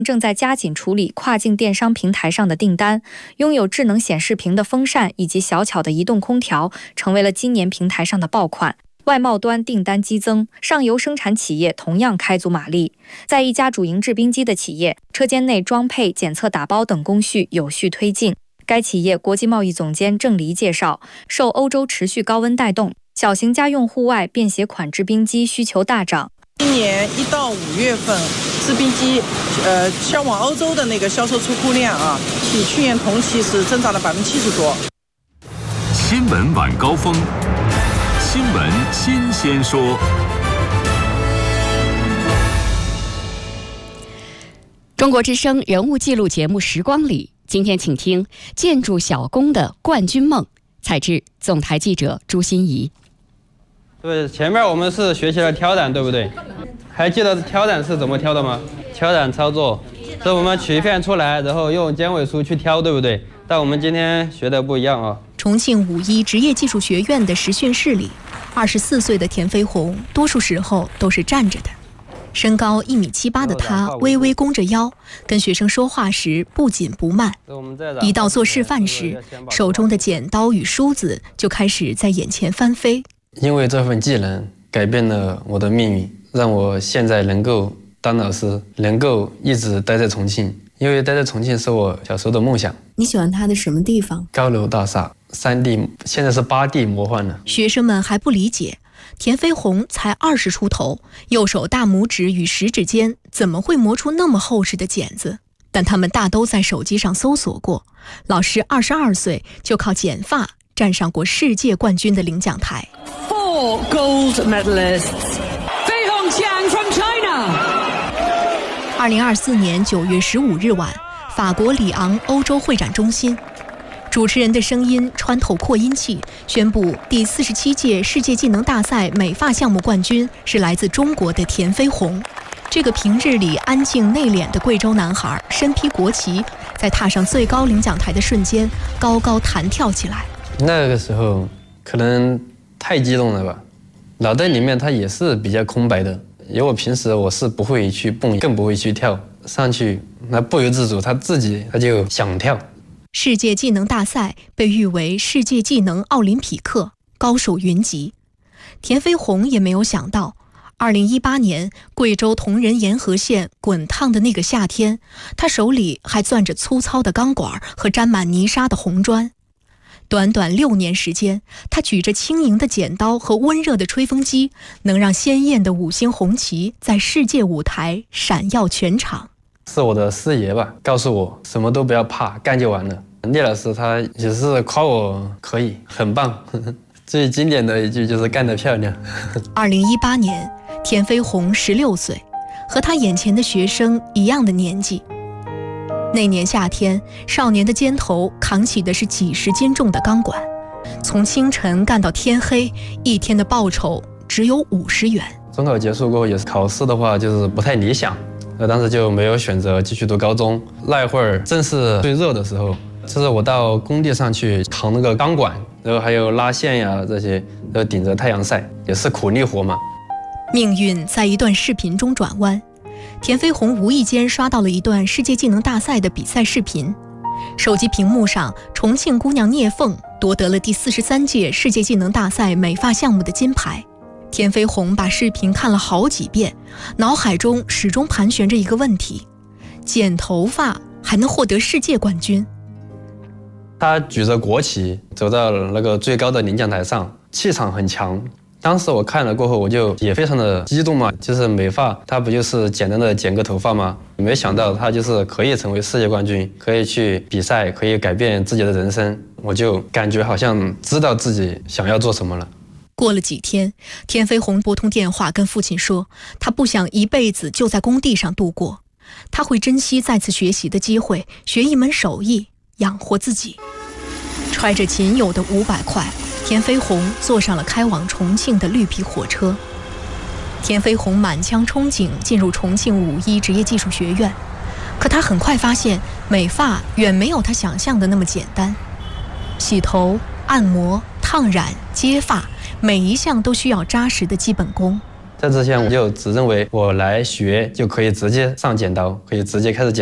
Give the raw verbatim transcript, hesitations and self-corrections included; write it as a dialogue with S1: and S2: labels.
S1: 正在加紧处理跨境电商平台上的订单，拥有智能显示屏的风扇以及小巧的移动空调成为了今年平台上的爆款。外贸端订单激增，上游生产企业同样开足马力。在一家主营制冰机的企业，车间内装配、检测、打包等工序有序推进。该企业国际贸易总监郑黎介绍，受欧洲持续高温带动，小型家用户外便携款制冰机需求大涨。
S2: 今年一到五月份，制冰机呃销往欧洲的那个销售出库量啊，比去年同期是增长了百分之七十多。
S3: 新闻晚高峰，新闻新鲜说。
S4: 中国之声人物记录节目《时光里》，今天请听建筑小工的冠军梦，采制总台记者朱欣怡。
S5: 对，前面我们是学习了挑染，对不对？还记得挑染是怎么挑的吗？挑染操作是我们取一片出来，然后用尖尾梳去挑，对不对？但我们今天学的不一样啊。
S6: 重庆五一职业技术学院的实训室里，二十四岁的田飞鸿多数时候都是站着的。身高一米七八的他微微弓着腰，跟学生说话时不紧不慢。一到做示范时，手中的剪刀与梳子就开始在眼前翻飞。
S7: 因为这份技能改变了我的命运，让我现在能够当老师，能够一直待在重庆。因为待在重庆是我小时候的梦想。
S8: 你喜欢它的什么地方？
S7: 高楼大厦，三 D， 现在是八 D 魔幻了。
S6: 学生们还不理解，田飞鸿才二十出头，右手大拇指与食指间怎么会磨出那么厚实的剪子？但他们大都在手机上搜索过。老师二十二岁就靠剪发站上过世界冠军的领奖台。
S9: Four gold medalists. Fei Hongqiang from China.
S6: 二零二四年九月十五日晚，法国里昂欧洲会展中心，主持人的声音穿透扩音器，宣布第四十七届世界技能大赛美发项目冠军是来自中国的田飞鸿。这个平日里安静内敛的贵州男孩，身披国旗，在踏上最高领奖台的瞬间，高高弹跳起来。
S7: 那个时候可能太激动了吧，脑袋里面它也是比较空白的。因为我平时我是不会去蹦，更不会去跳，上去那不由自主，他自己他就想跳。
S6: 世界技能大赛被誉为世界技能奥林匹克，高手云集。田飞鸿也没有想到，二零一八年贵州铜仁沿河县滚烫的那个夏天，他手里还攥着粗糙的钢管和沾满泥沙的红砖。短短六年时间，他举着轻盈的剪刀和温热的吹风机，能让鲜艳的五星红旗在世界舞台闪耀全场。
S7: 是我的师爷吧，告诉我什么都不要怕，干就完了。聂老师他也是夸我可以，很棒。呵呵，最经典的一句就是干得漂亮。
S6: 二零一八年，田飞鸿十六岁，和他眼前的学生一样的年纪。那年夏天，少年的肩头扛起的是几十斤重的钢管，从清晨干到天黑，一天的报酬只有五十元。
S7: 中考结束过后，也是考试的话就是不太理想，那当时就没有选择继续读高中。那一会儿正是最热的时候，就是我到工地上去扛那个钢管，然后还有拉线呀这些，然后顶着太阳晒，也是苦力活嘛。
S6: 命运在一段视频中转弯。田飞鸿无意间刷到了一段世界技能大赛的比赛视频，手机屏幕上，重庆姑娘聂凤夺得了第四十三届世界技能大赛美发项目的金牌。田飞鸿把视频看了好几遍，脑海中始终盘旋着一个问题：剪头发还能获得世界冠军？
S7: 他举着国旗走到了那个最高的领奖台上，气场很强。当时我看了过后，我就也非常的激动嘛，就是美发，它不就是简单的剪个头发吗？没想到他就是可以成为世界冠军，可以去比赛，可以改变自己的人生，我就感觉好像知道自己想要做什么了。
S6: 过了几天，田飞鸿拨通电话跟父亲说，他不想一辈子就在工地上度过，他会珍惜再次学习的机会，学一门手艺，养活自己。揣着仅有的五百块，田飞鸿坐上了开往重庆的绿皮火车。田飞鸿满腔憧憬进入重庆五一职业技术学院，可他很快发现美发远没有他想象的那么简单。洗头、按摩、烫染、接发，每一项都需要扎实的基本功。
S7: 在之前我就只认为我来学就可以直接上剪刀，可以直接开始剪。